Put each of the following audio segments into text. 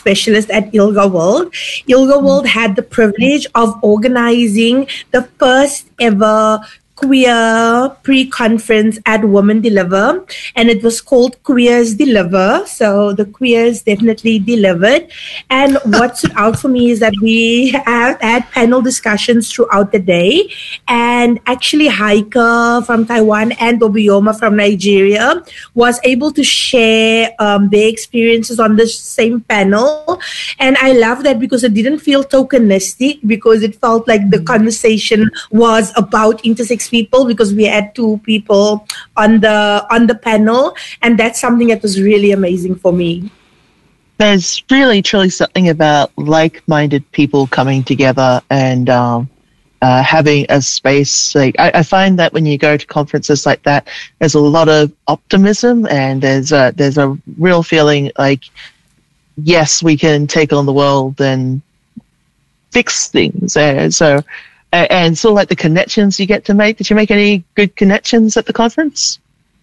specialist at ILGA World. ILGA World had the privilege of organizing the first ever queer pre-conference at Women Deliver, and it was called Queers Deliver. So the queers definitely delivered. And what stood out for me is that we have had panel discussions throughout the day, and actually Heike from Taiwan and Obioma from Nigeria was able to share their experiences on the same panel. And I love that because it didn't feel tokenistic, because it felt like the conversation was about intersex people, because we had two people on the panel, and that's something that was really amazing for me. There's really truly something about like-minded people coming together and having a space. Like I find that when you go to conferences like that, there's a lot of optimism, and there's a real feeling like, yes, we can take on the world and fix things. And sort of like the connections you get to make. Did you make any good connections at the conference?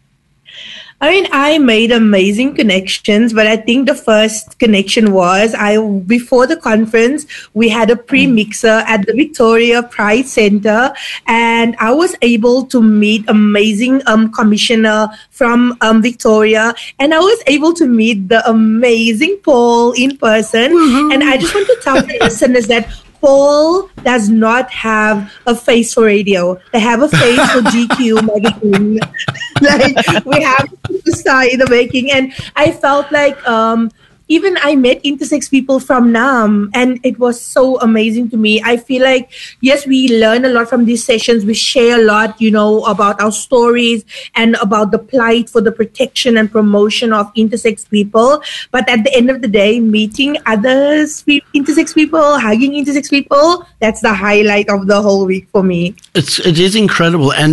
I mean, I made amazing connections, but I think the first connection was before the conference, we had a pre-mixer at the Victoria Pride Center, and I was able to meet amazing commissioner from Victoria, and I was able to meet the amazing Paul in person. Mm-hmm. And I just want to tell the listeners that Paul does not have a face for radio. They have a face for GQ magazine. Like, we have to start in the making. And I felt like even I met intersex people from NAM, and it was so amazing to me. I feel like, yes, we learn a lot from these sessions. We share a lot, about our stories and about the plight for the protection and promotion of intersex people. But at the end of the day, meeting others, intersex people, hugging intersex people, that's the highlight of the whole week for me. It is incredible. And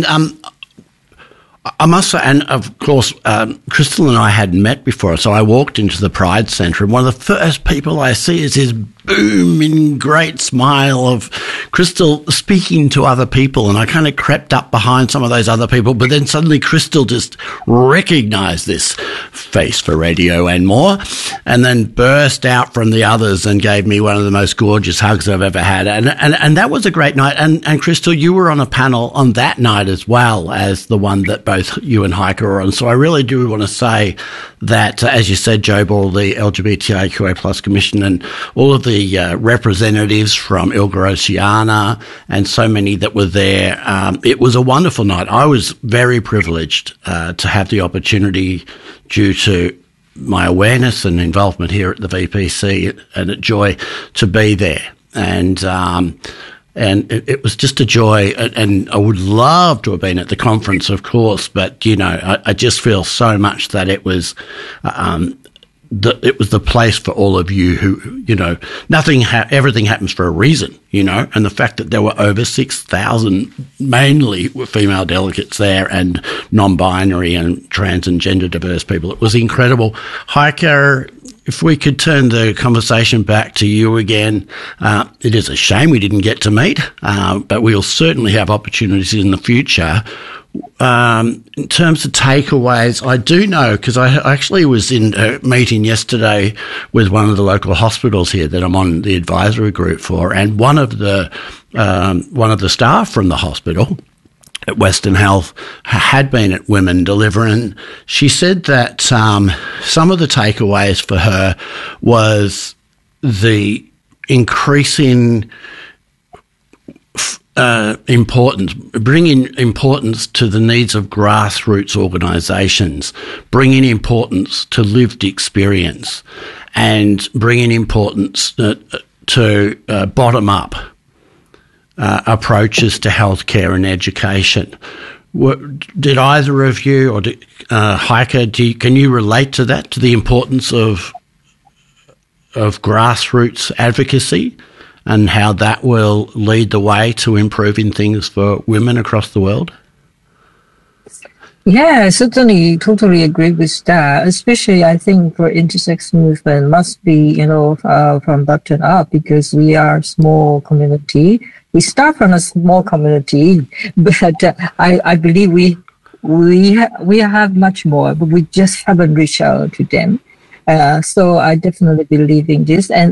I must say, and of course, Crystal and I had met before, so I walked into the Pride Centre, and one of the first people I see is his booming, great smile of Crystal speaking to other people, and I kind of crept up behind some of those other people, but then suddenly Crystal just recognised this face for radio and more, and then burst out from the others and gave me one of the most gorgeous hugs I've ever had, and that was a great night. And Crystal, you were on a panel on that night as well as the one that both you and Heike were on, so I really do want to say that, as you said, Joe Ball, the LGBTIQA plus Commission, and all of the representatives from ILGA Oceania and so many that were there. It was a wonderful night. I was very privileged to have the opportunity, due to my awareness and involvement here at the VPC and at Joy, to be there. And it was just a joy, and I would love to have been at the conference, of course, but, I just feel so much that it was it was the place for all of you who, everything happens for a reason, and the fact that there were over 6,000 mainly female delegates there, and non-binary and trans and gender diverse people. It was incredible. Heike, if we could turn the conversation back to you again, it is a shame we didn't get to meet, but we'll certainly have opportunities in the future. In terms of takeaways, I do know, because I actually was in a meeting yesterday with one of the local hospitals here that I'm on the advisory group for, and one of the staff from the hospital at Western Health had been at Women Deliver, and she said that some of the takeaways for her was the increasing importance, bringing importance to the needs of grassroots organisations, bringing importance to lived experience, and bringing importance to bottom-up approaches to healthcare and education. Did either of you, or Heike, can you relate to that, to the importance of grassroots advocacy, and how that will lead the way to improving things for women across the world? Yeah, certainly, totally agree with that. Especially, I think for intersex movement must be, from bottom up, because we are a small community. We start from a small community, but I believe we have much more, but we just haven't reached out to them. So I definitely believe in this. And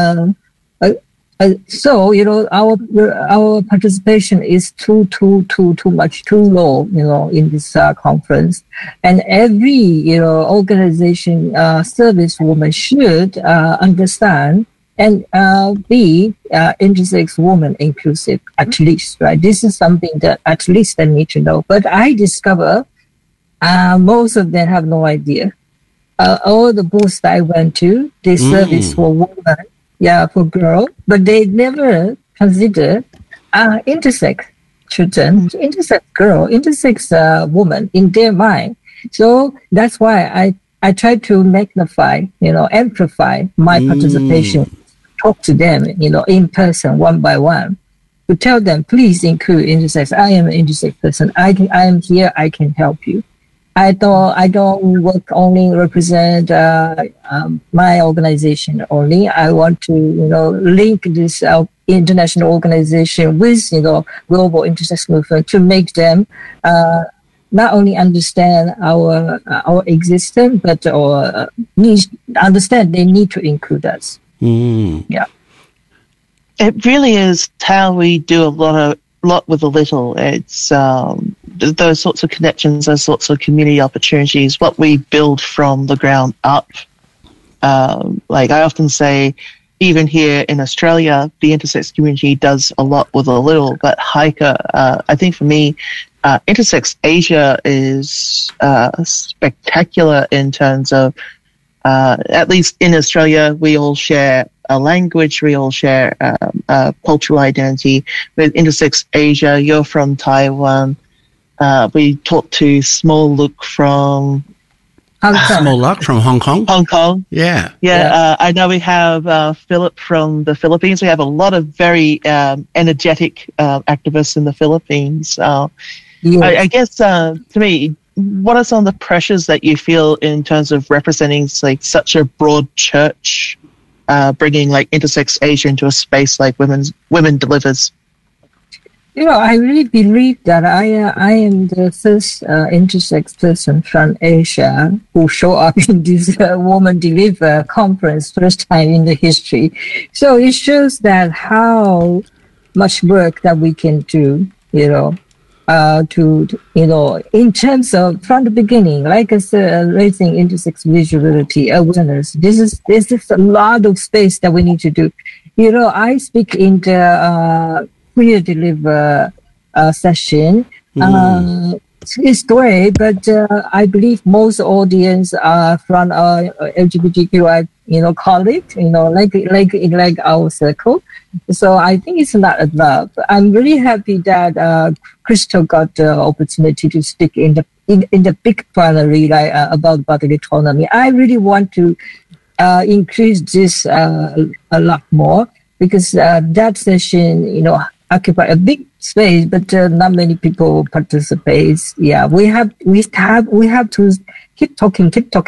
so, our participation is too much, too low, in this conference. And every, organization, service woman should understand and be intersex woman inclusive, at least, right? This is something that at least I need to know. But I discover most of them have no idea. All the booths that I went to, they service for women, for girls, but they never consider intersex children, intersex girl, intersex woman in their mind. So that's why I try to magnify, amplify my participation, talk to them, in person, one by one, to tell them, please include intersex. I am an intersex person. I am here. I can help you. I don't work only represent my organization only. I want to link this international organization with global intersex movement to make them not only understand our existence, but understand they need to include us. Yeah, it really is how we do a lot with a little. It's those sorts of connections, those sorts of community opportunities, what we build from the ground up. Like I often say, even here in Australia, the intersex community does a lot with a little, but Heike, I think for me, Intersex Asia is spectacular in terms of, at least in Australia, we all share a language, we all share cultural identity. With Intersex Asia, you're from Taiwan. We talked to Small Look from Small Luck from Hong Kong. Hong Kong. Yeah. I know we have Philip from the Philippines. We have a lot of very energetic activists in the Philippines. I guess to me, what are some of the pressures that you feel in terms of representing like such a broad church, bringing like Intersex Asia into a space like Women Delivers? I really believe that I am the first intersex person from Asia who show up in this Women Deliver conference first time in the history. So it shows that how much work that we can do, in terms of from the beginning, like I said, raising intersex visibility, awareness. This is a lot of space that we need to do. I speak in the Queer Deliver session. It's great, but I believe most audience are from LGBTQI, colleague, like our circle. So I think it's not enough. I'm really happy that Crystal got the opportunity to speak in the big plenary about bodily autonomy. I really want to increase this a lot more, because that session, occupy a big space, but not many people participate. Yeah, we have to keep talking,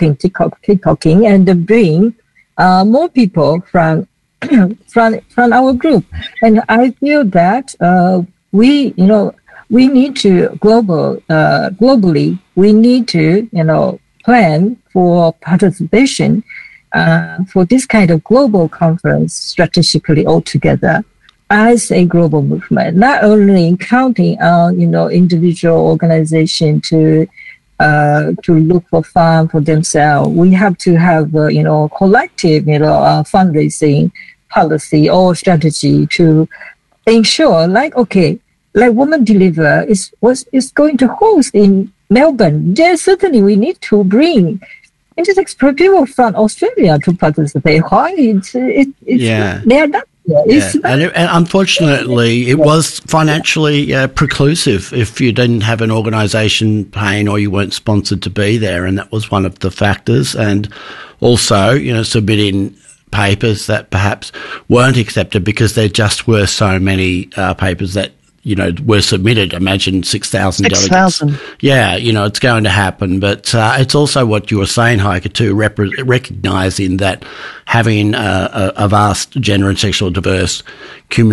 and bring more people from our group. And I feel that we need to globally, we need to plan for participation for this kind of global conference strategically altogether as a global movement, not only counting on individual organization to look for fund for themselves. We have to have collective fundraising policy or strategy to ensure, like Women Deliver is going to host in Melbourne. There certainly we need to bring intersex people from Australia to participate. Why? They are not. And unfortunately, it was financially preclusive if you didn't have an organisation paying or you weren't sponsored to be there, and that was one of the factors. And also, submitting papers that perhaps weren't accepted because there just were so many papers that were submitted. Imagine 6,000 delegates. 6,000. Yeah, it's going to happen. But it's also what you were saying, Heike, too, recognising that having a vast gender and sexual diverse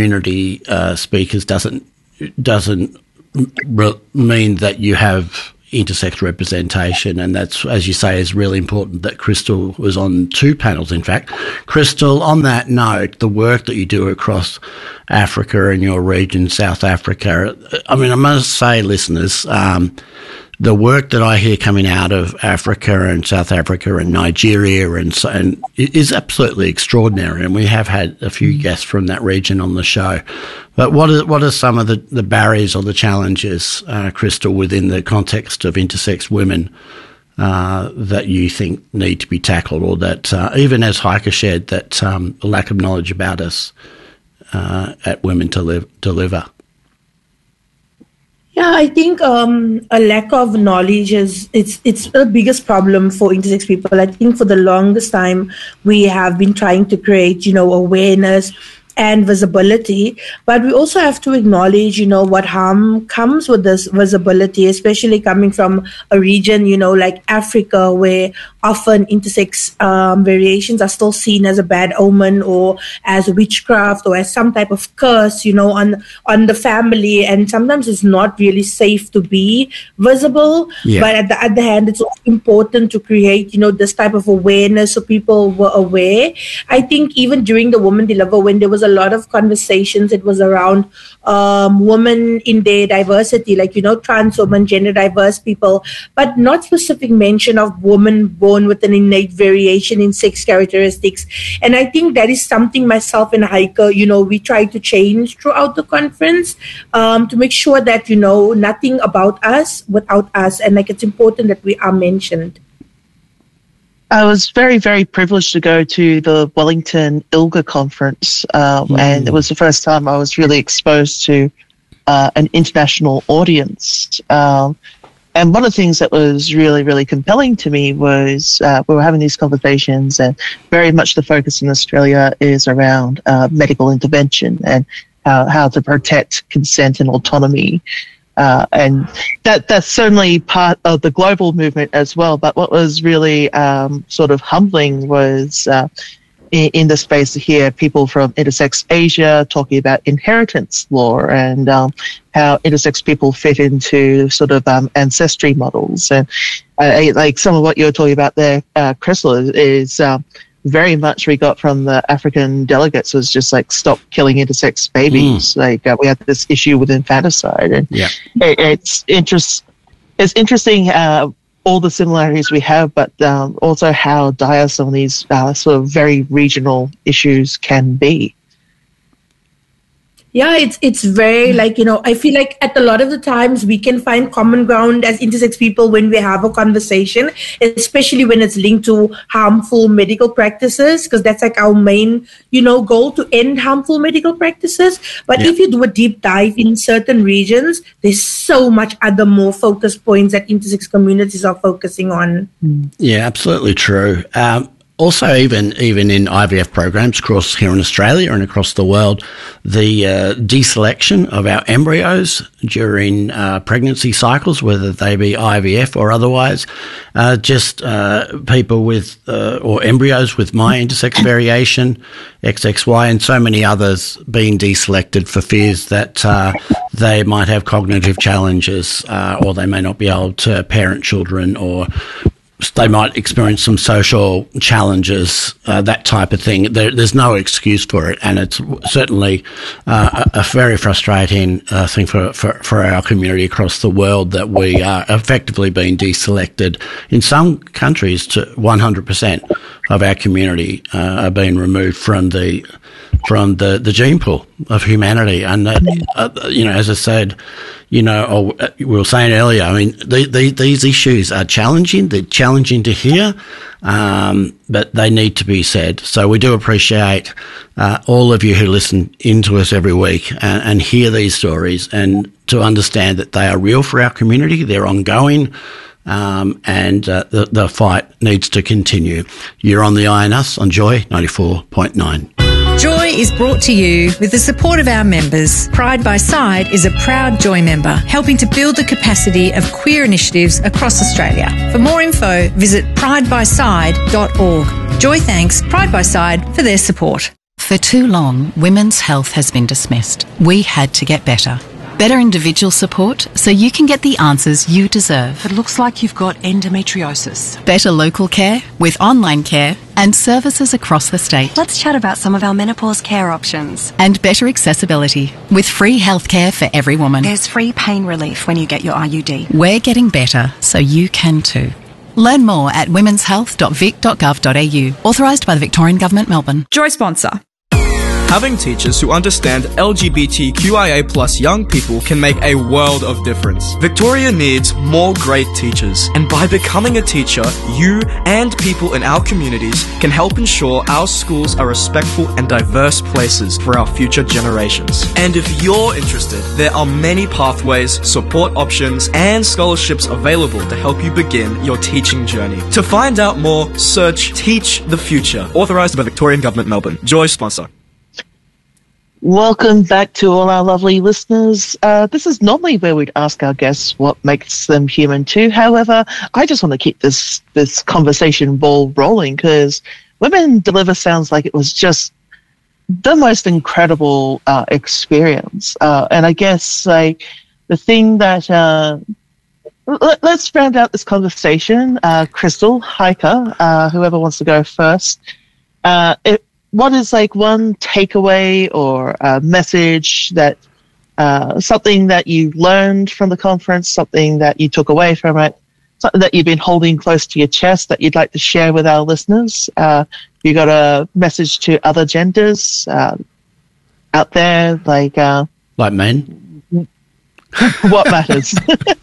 community speakers doesn't mean that you have intersex representation, and that's, as you say, is really important that Crystal was on 2 panels, in fact. Crystal, on that note, the work that you do across Africa and your region, South Africa, I mean, I must say, listeners, the work that I hear coming out of Africa and South Africa and Nigeria and is absolutely extraordinary. And we have had a few guests from that region on the show. But what are some of the barriers or the challenges, Crystal, within the context of intersex women that you think need to be tackled, or that even as Heike shared, that lack of knowledge about us at Women to Deliver? Yeah, I think a lack of knowledge it's the biggest problem for intersex people. I think for the longest time we have been trying to create, awareness and visibility, but we also have to acknowledge, what harm comes with this visibility, especially coming from a region, like Africa, where often intersex variations are still seen as a bad omen or as witchcraft or as some type of curse, on the family, and sometimes it's not really safe to be visible. Yeah. But at the other hand, it's also important to create, this type of awareness so people were aware. I think even during the Women Deliver, when there was a lot of conversations, it was around women in their diversity, like, trans women, gender diverse people, but not specific mention of women born with an innate variation in sex characteristics. And I think that is something myself and Heike, we try to change throughout the conference, to make sure that, nothing about us without us. And it's important that we are mentioned. I was very, very privileged to go to the Wellington ILGA conference, and it was the first time I was really exposed to an international audience. And one of the things that was really, really compelling to me was we were having these conversations, and very much the focus in Australia is around medical intervention and how to protect consent and autonomy. And that's certainly part of the global movement as well. But what was really sort of humbling was in the space to hear people from intersex Asia talking about inheritance law and how intersex people fit into sort of ancestry models. And like some of what you're talking about there, Crystal, is very much we got from the African delegates was just like, stop killing intersex babies. Like we had this issue with infanticide, and it's interesting all the similarities we have, but also how dire some of these sort of very regional issues can be. Yeah, it's very I feel like at a lot of the times we can find common ground as intersex people when we have a conversation, especially when it's linked to harmful medical practices, because that's like our main, goal, to end harmful medical practices. But if you do a deep dive in certain regions, there's so much other more focus points that intersex communities are focusing on. Yeah, absolutely true. Also, even in IVF programs across here in Australia and across the world, the deselection of our embryos during pregnancy cycles, whether they be IVF or otherwise, people with or embryos with my intersex variation, XXY, and so many others being deselected for fears that they might have cognitive challenges, or they may not be able to parent children, or they might experience some social challenges, that type of thing. There's no excuse for it, and it's certainly a very frustrating thing for our community across the world that we are effectively being deselected. In some countries, to 100% of our community are being removed from the gene pool of humanity. And, as I said, we were saying earlier, I mean, these issues are challenging. They're challenging to hear, but they need to be said. So we do appreciate all of you who listen into us every week and hear these stories, and to understand that they are real for our community. They're ongoing. And the fight needs to continue. You're on the Eye on Us on Joy 94.9. Joy is brought to you with the support of our members. Pride by Side is a proud Joy member, helping to build the capacity of queer initiatives across Australia. For more info, visit pridebyside.org. Joy thanks Pride by Side for their support. For too long, women's health has been dismissed. We had to get better. Better individual support so you can get the answers you deserve. It looks like you've got endometriosis. Better local care with online care and services across the state. Let's chat about some of our menopause care options. And better accessibility with free healthcare for every woman. There's free pain relief when you get your IUD. We're getting better so you can too. Learn more at womenshealth.vic.gov.au. Authorised by the Victorian Government, Melbourne. Joy sponsor. Having teachers who understand LGBTQIA+ young people can make a world of difference. Victoria needs more great teachers, and by becoming a teacher, you and people in our communities can help ensure our schools are respectful and diverse places for our future generations. And if you're interested, there are many pathways, support options, and scholarships available to help you begin your teaching journey. To find out more, search Teach the Future, authorised by Victorian Government, Melbourne. Joy sponsor. Welcome back to all our lovely listeners. This is normally where we'd ask our guests what makes them human too. However, I just want to keep this conversation ball rolling because Women Deliver sounds like it was just the most incredible experience. And I guess like the thing that let's round out this conversation. Crystal, Heike, whoever wants to go first. What is like one takeaway or a message that something that you learned from the conference, something that you took away from it, something that you've been holding close to your chest that you'd like to share with our listeners? You got a message to other genders out there, like men? What matters?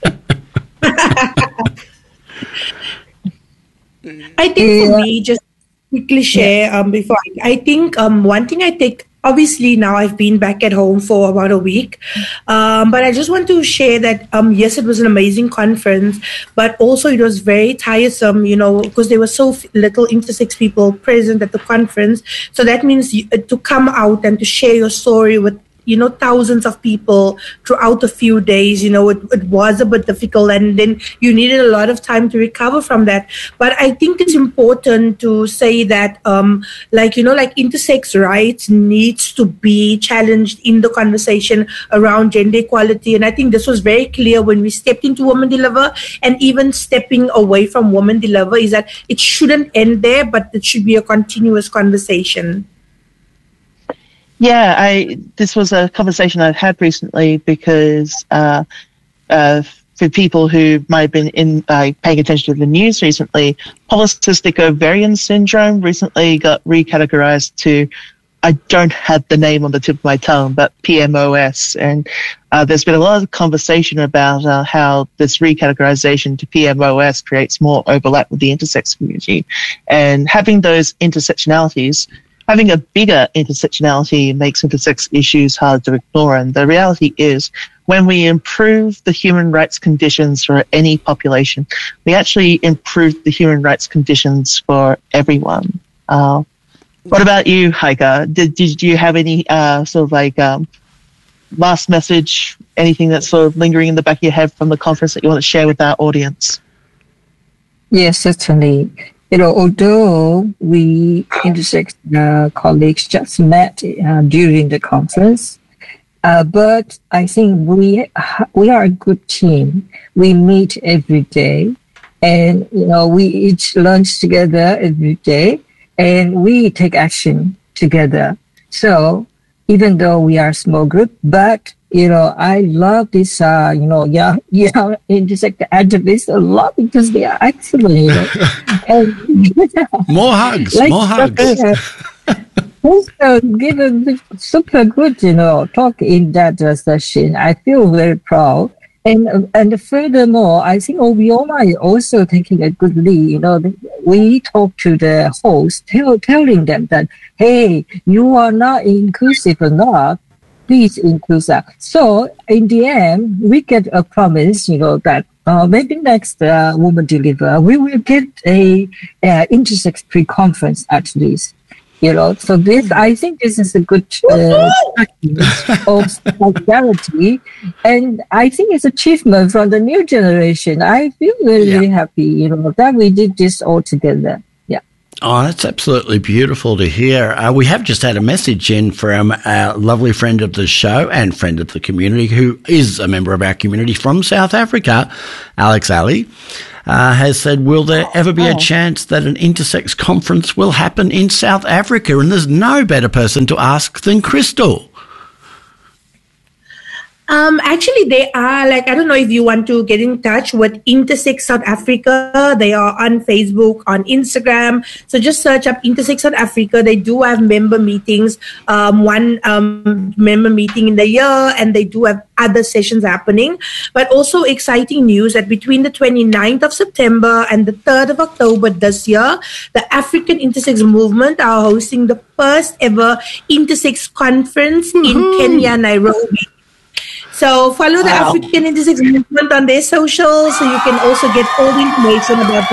I think for me, just quickly share before I think one thing I take, obviously now I've been back at home for about a week, but I just want to share that yes, it was an amazing conference, but also it was very tiresome, because there were so little intersex people present at the conference. So that means to come out and to share your story with thousands of people throughout a few days, it was a bit difficult, and then you needed a lot of time to recover from that. But I think it's important to say that, like intersex rights needs to be challenged in the conversation around gender equality. And I think this was very clear when we stepped into Women Deliver, and even stepping away from Women Deliver, is that it shouldn't end there, but it should be a continuous conversation. Yeah, this was a conversation I've had recently because for people who might have been paying attention to the news recently, polycystic ovarian syndrome recently got recategorized to, I don't have the name on the tip of my tongue, but PMOS. And there's been a lot of conversation about how this recategorization to PMOS creates more overlap with the intersex community. And having those intersectionalities, having a bigger intersectionality makes intersex issues hard to ignore. And the reality is, when we improve the human rights conditions for any population, we actually improve the human rights conditions for everyone. What about you, Heike? Did you have any last message, anything that's sort of lingering in the back of your head from the conference that you want to share with our audience? Yes, certainly. Although we intersex colleagues just met during the conference, but I think we are a good team. We meet every day, and we each lunch together every day, and we take action together. So even though we are a small group, but I love this, intersex activists a lot because they are excellent, And, more hugs. Also give a super good, talk in that session. I feel very proud. And furthermore, I think Obioma is also taking a good lead. We talk to the host, telling them that, hey, you are not inclusive enough. Please include that. So in the end, we get a promise, that maybe next Women Deliver, we will get a intersex pre-conference at least. So this, I think this is a good of solidarity, and I think it's achievement from the new generation. I feel very happy, that we did this all together. Yeah. Oh, that's absolutely beautiful to hear. We have just had a message in from our lovely friend of the show and friend of the community, who is a member of our community from South Africa, Alex Ali, has said, will there ever be a chance that an intersex conference will happen in South Africa? And there's no better person to ask than Crystal. Actually, they are, I don't know if you want to get in touch with Intersex South Africa. They are on Facebook, on Instagram. So just search up Intersex South Africa. They do have member meetings, one member meeting in the year, and they do have other sessions happening. But also exciting news that between the 29th of September and the 3rd of October this year, the African Intersex Movement are hosting the first ever Intersex conference in Kenya, Nairobi. So follow the African Intersex Movement on their socials so you can also get all the information about the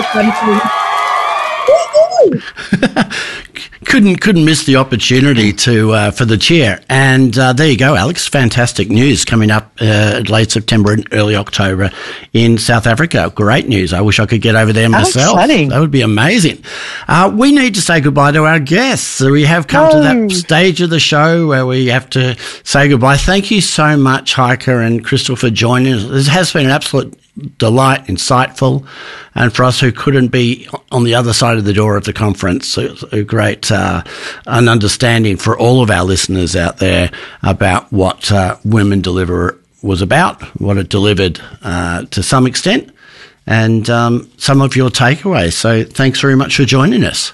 conference. Couldn't miss the opportunity to for the chair. And there you go, Alex. Fantastic news coming up late September and early October in South Africa. Great news. I wish I could get over there myself. Exciting. That would be amazing. We need to say goodbye to our guests. So we have come to that stage of the show where we have to say goodbye. Thank you so much, Heike and Crystal, for joining us. This has been an absolute delight, insightful, and for us who couldn't be on the other side of the door of the conference, a great an understanding for all of our listeners out there about what Women Deliver was about, what it delivered to some extent, and some of your takeaways. So thanks very much for joining us.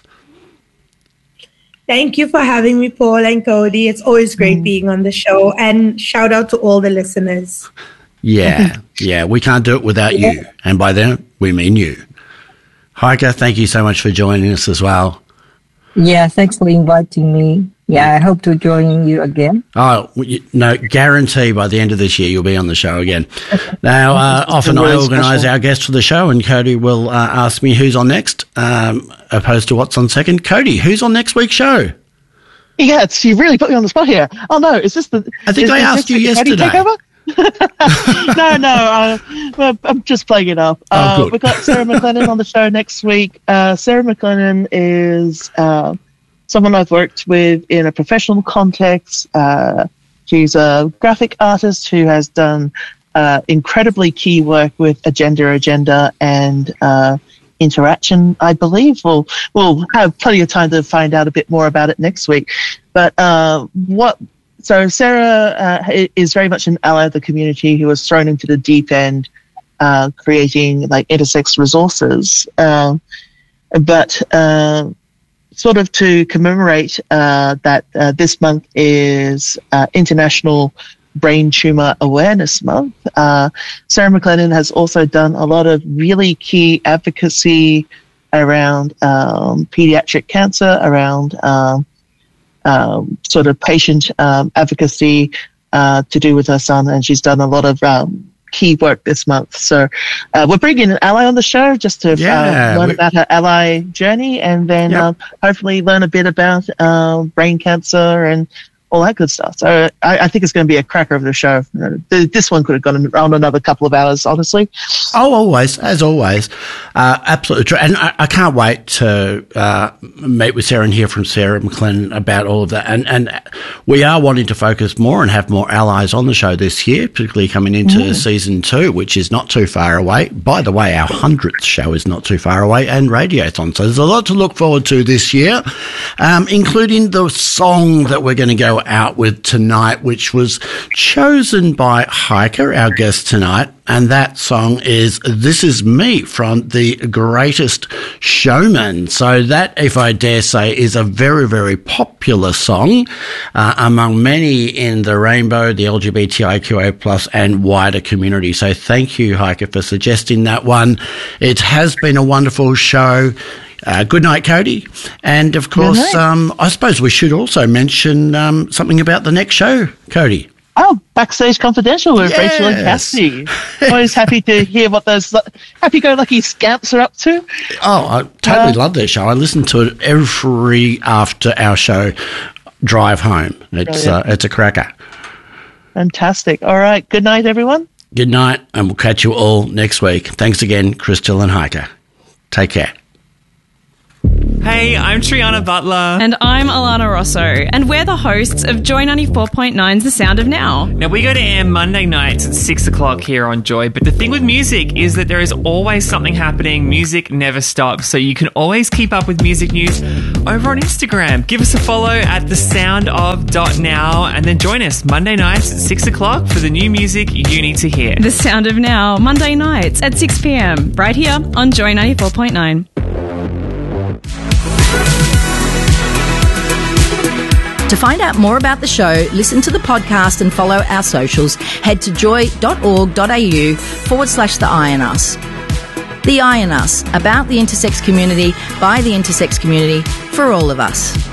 Thank you for having me, Paul and Cody. It's always great being on the show, and shout out to all the listeners. Yeah, we can't do it without you. And by them, we mean you. Heike, thank you so much for joining us as well. Yeah, thanks for inviting me. Yeah, I hope to join you again. Oh, no, guarantee by the end of this year you'll be on the show again. Now, often I organise our guests for the show, and Cody will ask me who's on next, opposed to what's on second. Cody, who's on next week's show? Yeah, you really put me on the spot here. Oh, no, is this the... I think I asked you yesterday. No, I'm just playing it up. We've got Sarah McLennan on the show next week. Sarah McLennan is someone I've worked with in a professional context. She's a graphic artist who has done incredibly key work with Agenda and Interaction. I believe we'll have plenty of time to find out a bit more about it next week. But So Sarah is very much an ally of the community who was thrown into the deep end, creating intersex resources. But sort of to commemorate that this month is International Brain Tumor Awareness Month, Sarah McLennan has also done a lot of really key advocacy around pediatric cancer, around sort of patient advocacy to do with her son, and she's done a lot of key work this month. So we're bringing an ally on the show just to learn about her ally journey, and then hopefully learn a bit about brain cancer and all that good stuff. So I think it's going to be a cracker of the show. This one could have gone on another couple of hours, honestly. Oh, always, as always. Absolutely true. And I can't wait to meet with Sarah and hear from Sarah McLennan about all of that. And we are wanting to focus more and have more allies on the show this year, particularly coming into season 2, which is not too far away. By the way, our 100th show is not too far away, and Radiothon. So there's a lot to look forward to this year, including the song that we're going to go out with tonight, which was chosen by Heike, our guest tonight, and that song is This Is Me from The Greatest Showman. So that, if I dare say, is a very, very popular song among many in the rainbow, the LGBTIQA+ and wider community. So thank you, Heike, for suggesting that one. It has been a wonderful show. Good night, Cody. And, of course, I suppose we should also mention something about the next show, Cody. Oh, Backstage Confidential with Rachel and Cassie. Always happy to hear what those happy-go-lucky scamps are up to. Oh, I totally love their show. I listen to it every after our show drive home. It's a cracker. Fantastic. All right. Good night, everyone. Good night, and we'll catch you all next week. Thanks again, Crystal and Heike. Take care. Hey, I'm Triana Butler. And I'm Alana Rosso, and we're the hosts of Joy 94.9's The Sound of Now. Now, we go to air Monday nights at 6 o'clock here on Joy, but the thing with music is that there is always something happening. Music never stops, so you can always keep up with music news over on Instagram. Give us a follow at thesoundof.now, and then join us Monday nights at 6 o'clock for the new music you need to hear. The Sound of Now, Monday nights at 6 p.m, right here on Joy 94.9. To find out more about the show, listen to the podcast and follow our socials, head to joy.org.au/The Eye in Us. The Eye in Us, about the intersex community, by the intersex community, for all of us.